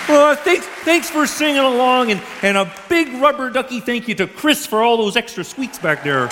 Well, thanks for singing along, and a big rubber ducky thank you to Chris for all those extra squeaks back there.